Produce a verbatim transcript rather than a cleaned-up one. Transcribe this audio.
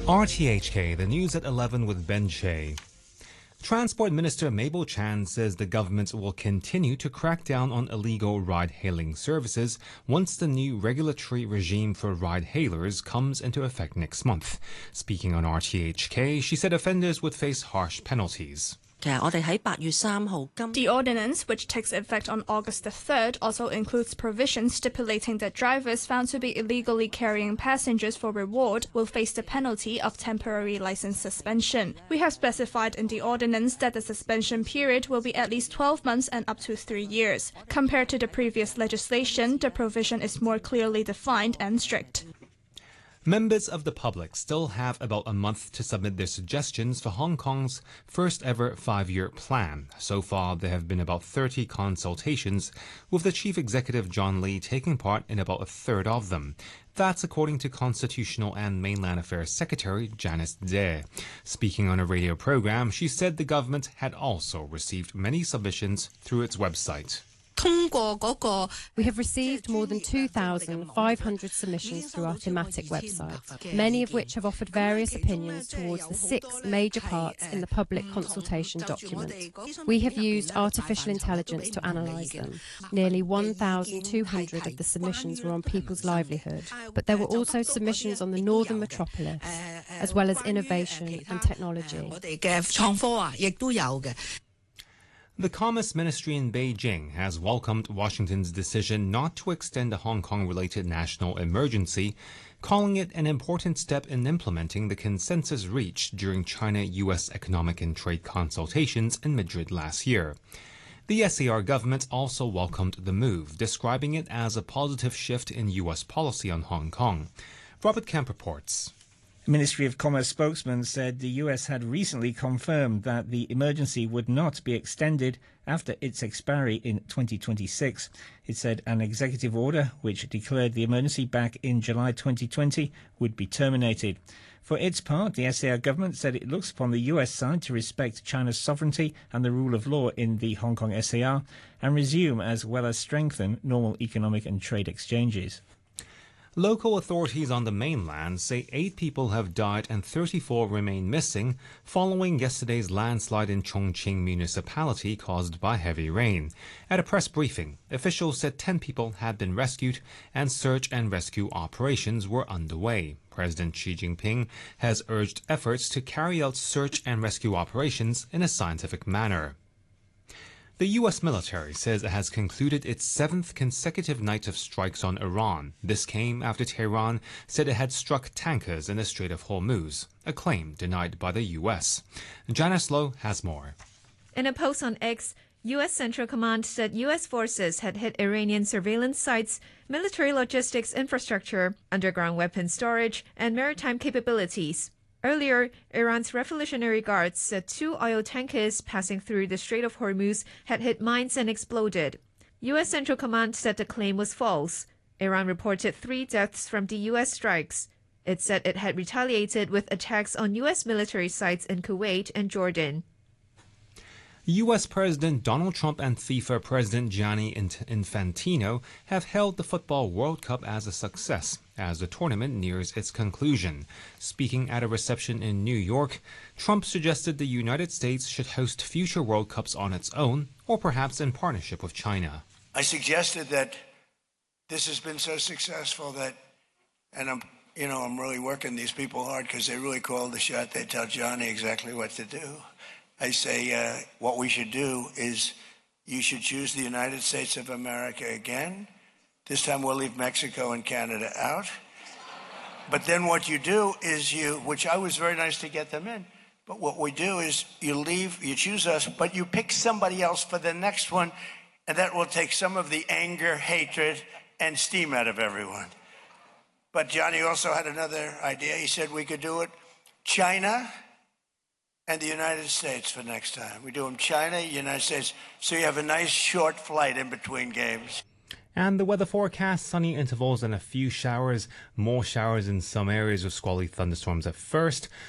R T H K, the news at eleven with Ben Che. Transport Minister Mabel Chan says the government will continue to crack down on illegal ride-hailing services once the new regulatory regime for ride-hailers comes into effect next month. Speaking on R T H K, she said offenders would face harsh penalties. The ordinance, which takes effect on August the third, also includes provisions stipulating that drivers found to be illegally carrying passengers for reward will face the penalty of temporary license suspension. We have specified in the ordinance that the suspension period will be at least twelve months and up to three years. Compared to the previous legislation, the provision is more clearly defined and strict. Members of the public still have about a month to submit their suggestions for Hong Kong's first ever five-year plan. So far, there have been about thirty consultations, with the Chief Executive John Lee taking part in about a third of them. That's according to Constitutional and Mainland Affairs Secretary Janice Dare. Speaking on a radio program, she said the government had also received many submissions through its website. We have received more than two thousand five hundred submissions through our thematic website, many of which have offered various opinions towards the six major parts in the public consultation document. We have used artificial intelligence to analyse them. Nearly one thousand two hundred of the submissions were on people's livelihood, but there were also submissions on the Northern Metropolis, as well as innovation and technology. The Commerce Ministry in Beijing has welcomed Washington's decision not to extend a Hong Kong-related national emergency, calling it an important step in implementing the consensus reached during China-U S economic and trade consultations in Madrid last year. The S A R government also welcomed the move, describing it as a positive shift in U S policy on Hong Kong. Robert Kemp reports. Ministry of Commerce spokesman said the U S had recently confirmed that the emergency would not be extended after its expiry in twenty twenty-six. It said an executive order, which declared the emergency back in July twenty twenty, would be terminated. For its part, the S A R government said it looks upon the U S side to respect China's sovereignty and the rule of law in the Hong Kong S A R and resume as well as strengthen normal economic and trade exchanges. Local authorities on the mainland say eight people have died and thirty-four remain missing following yesterday's landslide in Chongqing municipality caused by heavy rain. At a press briefing, officials said ten people had been rescued and search and rescue operations were underway. President Xi Jinping has urged efforts to carry out search and rescue operations in a scientific manner. The U S military says it has concluded its seventh consecutive night of strikes on Iran. This came after Tehran said it had struck tankers in the Strait of Hormuz, a claim denied by the U S. Janice Lowe has more. In a post on X, U S Central Command said U S forces had hit Iranian surveillance sites, military logistics infrastructure, underground weapons storage, and maritime capabilities. Earlier, Iran's Revolutionary Guards said two oil tankers passing through the Strait of Hormuz had hit mines and exploded. U S Central Command said the claim was false. Iran reported three deaths from the U S strikes. It said it had retaliated with attacks on U S military sites in Kuwait and Jordan. U S President Donald Trump and FIFA President Gianni Infantino have hailed the Football World Cup as a success as the tournament nears its conclusion. Speaking at a reception in New York, Trump suggested the United States should host future World Cups on its own or perhaps in partnership with China. I suggested that this has been so successful that, and I'm, you know, I'm really working these people hard because they really call the shot. They tell Johnny exactly what to do. I say uh, what we should do is you should choose the United States of America again. This time we'll leave Mexico and Canada out. But then what you do is you, which I was very nice to get them in, but what we do is you leave, you choose us, but you pick somebody else for the next one, and that will take some of the anger, hatred, and steam out of everyone. But Johnny also had another idea. He said we could do it China and the United States for next time. We do them China, United States, so you have a nice short flight in between games. And the weather forecast, sunny intervals and a few showers. More showers in some areas with squally thunderstorms at first.